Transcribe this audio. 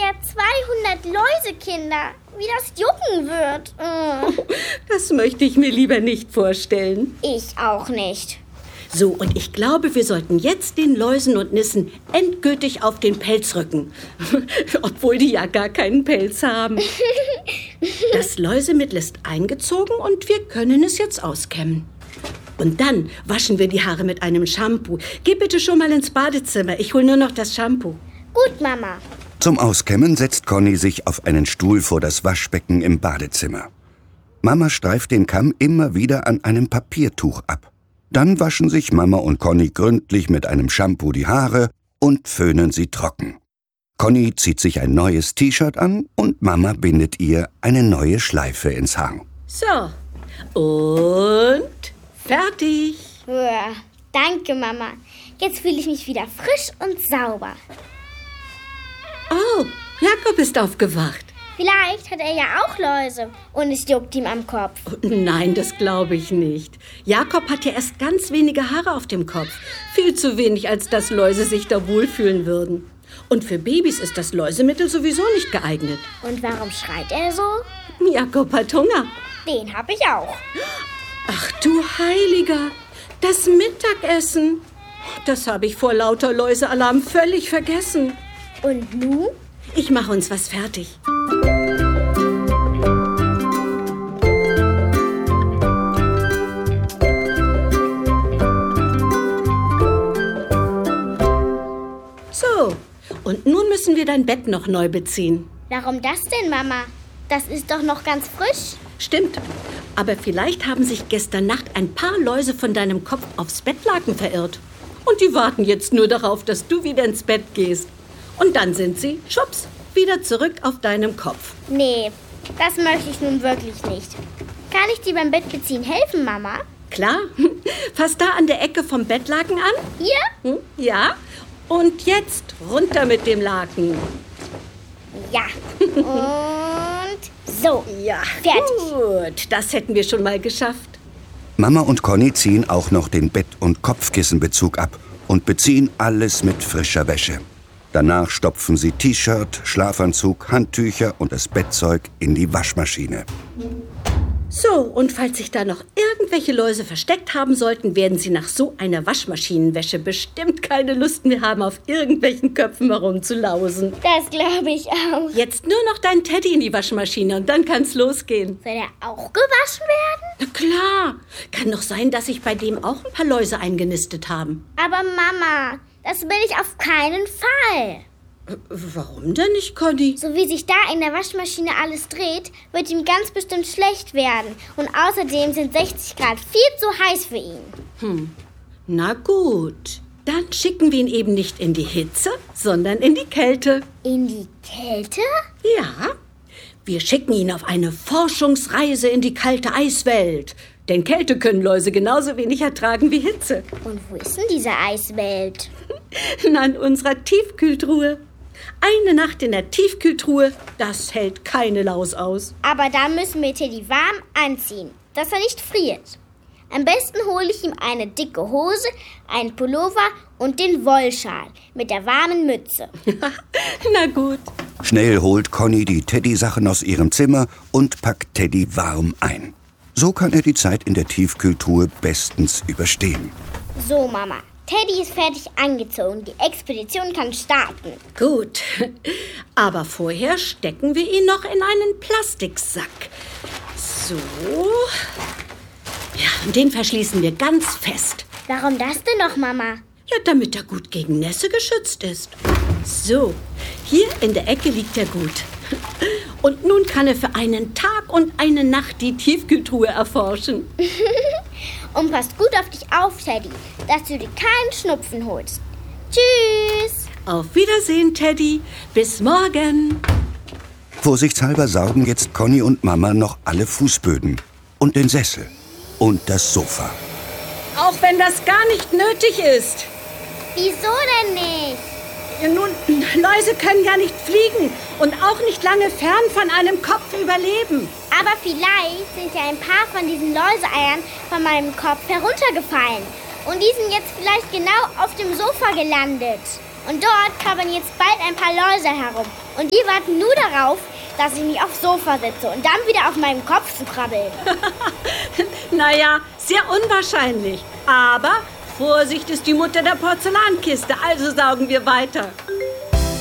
ja 200 Läusekinder. Wie das jucken wird. Das möchte ich mir lieber nicht vorstellen. Ich auch nicht. So, und ich glaube, wir sollten jetzt den Läusen und Nissen endgültig auf den Pelz rücken. Obwohl die ja gar keinen Pelz haben. Das Läusemittel ist eingezogen und wir können es jetzt auskämmen. Und dann waschen wir die Haare mit einem Shampoo. Geh bitte schon mal ins Badezimmer. Ich hole nur noch das Shampoo. Gut, Mama. Zum Auskämmen setzt Conny sich auf einen Stuhl vor das Waschbecken im Badezimmer. Mama streift den Kamm immer wieder an einem Papiertuch ab. Dann waschen sich Mama und Conny gründlich mit einem Shampoo die Haare und föhnen sie trocken. Conny zieht sich ein neues T-Shirt an und Mama bindet ihr eine neue Schleife ins Haar. So, und fertig. Ja, danke, Mama. Jetzt fühle ich mich wieder frisch und sauber. Oh, Jakob ist aufgewacht. Vielleicht hat er ja auch Läuse und es juckt ihm am Kopf. Nein, das glaube ich nicht. Jakob hat ja erst ganz wenige Haare auf dem Kopf. Viel zu wenig, als dass Läuse sich da wohlfühlen würden. Und für Babys ist das Läusemittel sowieso nicht geeignet. Und warum schreit er so? Jakob hat Hunger. Den hab ich auch. Ach du Heiliger, das Mittagessen. Das habe ich vor lauter Läusealarm völlig vergessen. Und nun? Ich mache uns was fertig. So, und nun müssen wir dein Bett noch neu beziehen. Warum das denn, Mama? Das ist doch noch ganz frisch. Stimmt, aber vielleicht haben sich gestern Nacht ein paar Läuse von deinem Kopf aufs Bettlaken verirrt. Und die warten jetzt nur darauf, dass du wieder ins Bett gehst. Und dann sind sie, schwupps, wieder zurück auf deinem Kopf. Nee, das möchte ich nun wirklich nicht. Kann ich dir beim Bettbeziehen helfen, Mama? Klar, fass da an der Ecke vom Bettlaken an. Hier? Ja, und jetzt runter mit dem Laken. Ja. Und so. Ja, fertig. Gut, das hätten wir schon mal geschafft. Mama und Conny ziehen auch noch den Bett- und Kopfkissenbezug ab und beziehen alles mit frischer Wäsche. Danach stopfen sie T-Shirt, Schlafanzug, Handtücher und das Bettzeug in die Waschmaschine. So, und falls sich da noch irgendwelche Läuse versteckt haben sollten, werden sie nach so einer Waschmaschinenwäsche bestimmt keine Lust mehr haben, auf irgendwelchen Köpfen herumzulausen. Das glaube ich auch. Jetzt nur noch dein Teddy in die Waschmaschine und dann kann's losgehen. Soll er auch gewaschen werden? Na klar, kann doch sein, dass sich bei dem auch ein paar Läuse eingenistet haben. Aber Mama, das will ich auf keinen Fall. Warum denn nicht, Conny? So wie sich da in der Waschmaschine alles dreht, wird ihm ganz bestimmt schlecht werden. Und außerdem sind 60 Grad viel zu heiß für ihn. Na gut, dann schicken wir ihn eben nicht in die Hitze, sondern in die Kälte. In die Kälte? Ja, wir schicken ihn auf eine Forschungsreise in die kalte Eiswelt. Denn Kälte können Läuse genauso wenig ertragen wie Hitze. Und wo ist denn diese Eiswelt? Na, in unserer Tiefkühltruhe. Eine Nacht in der Tiefkühltruhe, das hält keine Laus aus. Aber da müssen wir Teddy warm anziehen, dass er nicht friert. Am besten hole ich ihm eine dicke Hose, einen Pullover und den Wollschal mit der warmen Mütze. Na gut. Schnell holt Conny die Teddy-Sachen aus ihrem Zimmer und packt Teddy warm ein. So kann er die Zeit in der Tiefkühltruhe bestens überstehen. So, Mama. Teddy ist fertig angezogen. Die Expedition kann starten. Gut, aber vorher stecken wir ihn noch in einen Plastiksack. So. Ja, und den verschließen wir ganz fest. Warum das denn noch, Mama? Ja, damit er gut gegen Nässe geschützt ist. So, hier in der Ecke liegt er gut. Und nun kann er für einen Tag und eine Nacht die Tiefkühltruhe erforschen. Und passt gut auf dich auf, Teddy, dass du dir keinen Schnupfen holst. Tschüss! Auf Wiedersehen, Teddy. Bis morgen. Vorsichtshalber saugen jetzt Conny und Mama noch alle Fußböden und den Sessel und das Sofa. Auch wenn das gar nicht nötig ist. Wieso denn nicht? Nun, Läuse können ja nicht fliegen und auch nicht lange fern von einem Kopf überleben. Aber vielleicht sind ja ein paar von diesen Läuseeiern von meinem Kopf heruntergefallen. Und die sind jetzt vielleicht genau auf dem Sofa gelandet. Und dort krabbeln jetzt bald ein paar Läuse herum. Und die warten nur darauf, dass ich mich aufs Sofa setze und dann wieder auf meinem Kopf zu krabbeln. Naja, sehr unwahrscheinlich. Aber Vorsicht ist die Mutter der Porzellankiste, also saugen wir weiter.